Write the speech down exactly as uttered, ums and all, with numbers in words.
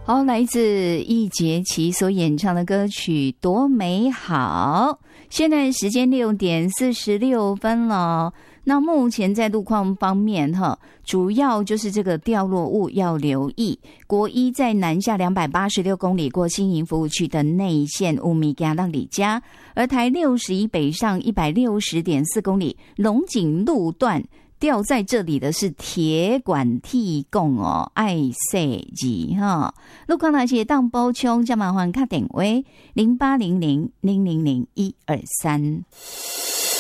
好，来自易珏琪所演唱的歌曲《多美好》。现在时间六点四十六分了。那目前在路况方面哈，主要就是这个掉落物要留意。国一在南下两百八十六公里过新营服务区的内线乌米加到里加，而台六十一北上一百六十点四公里龙井路段。掉在这里的是铁管替供哦，爱塞吉哈。路况那些当包冲，加麻烦卡点位零八零零零零零一二三。